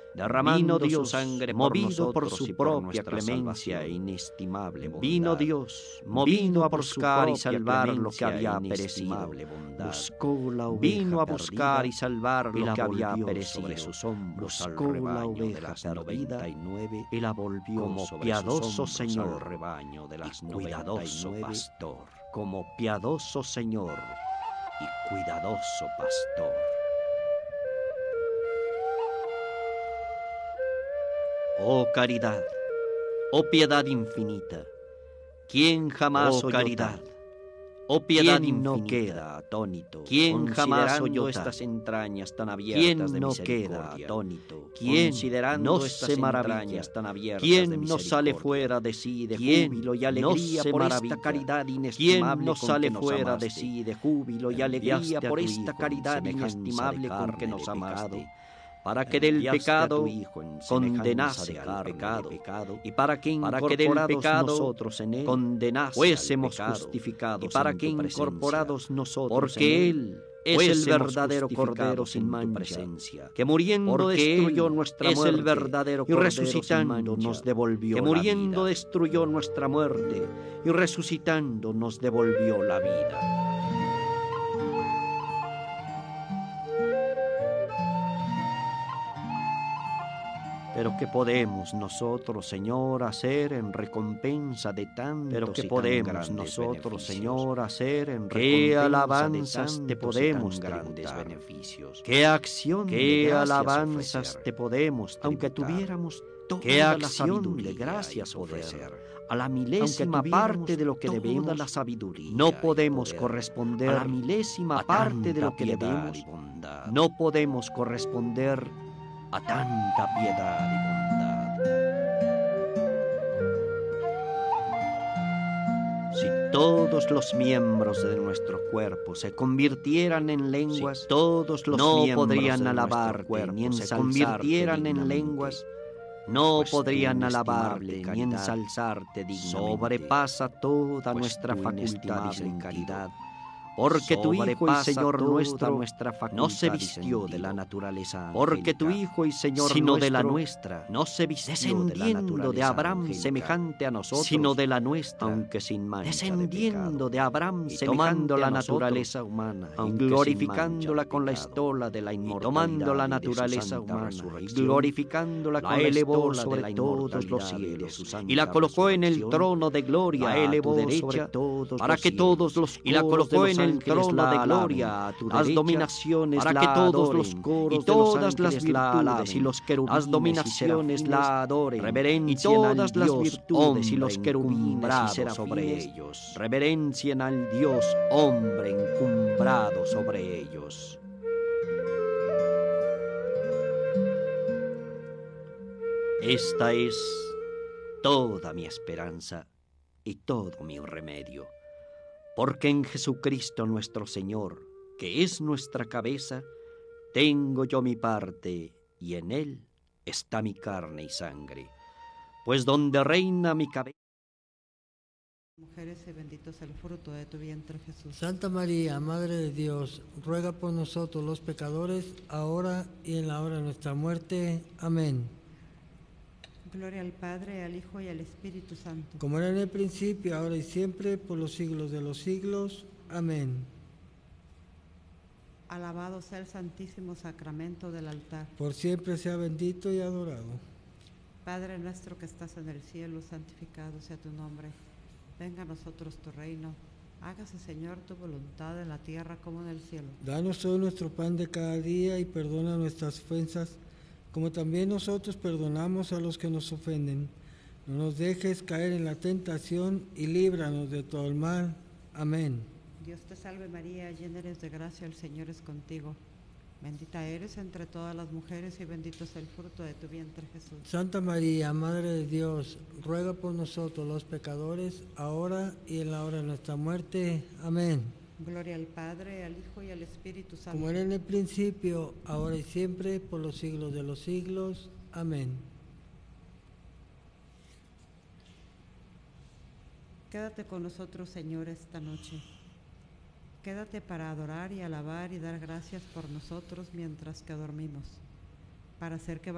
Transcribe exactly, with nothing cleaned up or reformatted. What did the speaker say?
derramando Dios, su sangre movido por su propia clemencia e inestimable bondad. Vino Dios, movido a buscar y salvar lo que había perecido. Buscó la oveja Vino a buscar y salvar lo que había perecido. Sobre sus hombros buscó la oveja perdida y la volvió como sobre piadoso Señor, rebaño de las y cuidadoso pastor, como piadoso Señor y cuidadoso pastor. Oh caridad, oh piedad infinita, ¿quién jamás oh oyó caridad, tal? Oh piedad ¿Quién infinita, no queda atónito? ¿Quién jamás oyó estas entrañas tan abiertas ¿Quién de no queda atónito? ¿Quién no se maravilla tan abiertas ¿Quién no sale fuera de sí de júbilo y alegría no por esta caridad inestimable? ¿Quién no sale fuera de sí de júbilo y alegría por esta caridad inestimable con que nos amaste? Para que del pecado condenase al pecado, y para que incorporados nosotros en él condenase fuésemos justificados, y para que incorporados nosotros porque él es el verdadero Cordero sin mancha, que muriendo destruyó nuestra muerte, es el verdadero y resucitando nos devolvió que muriendo destruyó nuestra muerte, y resucitando nos devolvió la vida. Pero ¿qué podemos nosotros, Señor, hacer en recompensa de tantos Pero ¿qué podemos nosotros, Señor, hacer en ¿Qué alabanzas te podemos grandes beneficios? ¿Qué acción ¿Qué alabanzas ofrecer? Te podemos tributar? Aunque tuviéramos toda ¿Qué acción la de gracias ofrecer? A la milésima parte de lo que debemos la sabiduría no podemos corresponder a la milésima parte de lo que debemos no podemos corresponder a tanta piedad y bondad. Si todos los miembros de nuestro cuerpo se convirtieran en lenguas, si todos los no podrían alabarte ni en se convirtieran en lenguas, no pues podrían alabarte ni ensalzarte dignamente. Sobrepasa toda nuestra facultad y caridad. Porque tu Hijo y Señor nuestro nuestra no se vistió de la naturaleza angélica, porque tu Hijo y Señor sino nuestro, de la nuestra no se vistió descendiendo de, de Abraham angélica, semejante a nosotros, sino de la nuestra, aunque sin mancha descendiendo de, de Abraham y tomando la naturaleza humana, y glorificándola con la estola de la inmortalidad, y tomando la naturaleza humana y glorificándola con la elevó sobre todos los cielos, y la colocó en el trono de gloria, la elevó sobre todos para que todos los y la colocó en el trono de gloria a tu derecha, las dominaciones para que todos los coros y todas las virtudes y los querubines las dominaciones la adoren, reverencien y todas las virtudes y los querubines y serafines sobre ellos, reverencien al Dios hombre encumbrado sobre ellos. Esta es toda mi esperanza y todo mi remedio. Porque en Jesucristo nuestro Señor, que es nuestra cabeza, tengo yo mi parte, y en Él está mi carne y sangre. Pues donde reina mi cabeza... Mujeres, y bendito es el fruto de tu vientre, Jesús. Santa María, Madre de Dios, ruega por nosotros los pecadores, ahora y en la hora de nuestra muerte. Amén. Gloria al Padre, al Hijo y al Espíritu Santo. Como era en el principio, ahora y siempre, por los siglos de los siglos. Amén. Alabado sea el Santísimo Sacramento del altar. Por siempre sea bendito y adorado. Padre nuestro que estás en el cielo, santificado sea tu nombre. Venga a nosotros tu reino. Hágase, Señor, tu voluntad en la tierra como en el cielo. Danos hoy nuestro pan de cada día y perdona nuestras ofensas, como también nosotros perdonamos a los que nos ofenden. No nos dejes caer en la tentación y líbranos de todo el mal. Amén. Dios te salve María, llena eres de gracia, el Señor es contigo. Bendita eres entre todas las mujeres y bendito es el fruto de tu vientre, Jesús. Santa María, Madre de Dios, ruega por nosotros los pecadores, ahora y en la hora de nuestra muerte. Amén. Gloria al Padre, al Hijo y al Espíritu Santo. Como era en el principio, ahora y siempre, por los siglos de los siglos. Amén. Quédate con nosotros, Señor, esta noche. Quédate para adorar y alabar y dar gracias por nosotros mientras que dormimos, para hacer que